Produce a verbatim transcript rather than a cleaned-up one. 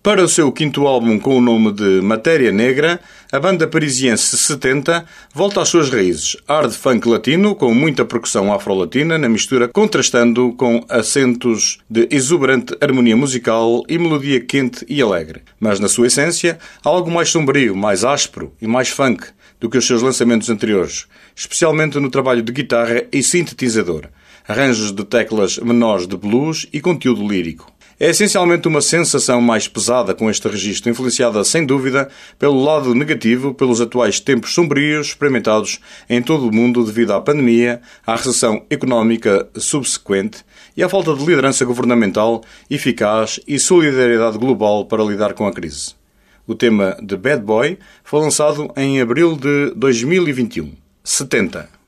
Para o seu quinto álbum com o nome de Matéria Negra, a banda parisiense setenta volta às suas raízes. Hard funk latino, com muita percussão afro-latina na mistura, contrastando com acentos de exuberante harmonia musical e melodia quente e alegre. Mas na sua essência, algo mais sombrio, mais áspero e mais funk do que os seus lançamentos anteriores, especialmente no trabalho de guitarra e sintetizador, arranjos de teclas menores de blues e conteúdo lírico. É essencialmente uma sensação mais pesada com este registro, influenciada, sem dúvida, pelo lado negativo, pelos atuais tempos sombrios experimentados em todo o mundo devido à pandemia, à recessão económica subsequente e à falta de liderança governamental eficaz e solidariedade global para lidar com a crise. O tema de Bad Boy foi lançado em abril de dois mil e vinte e um. setenta.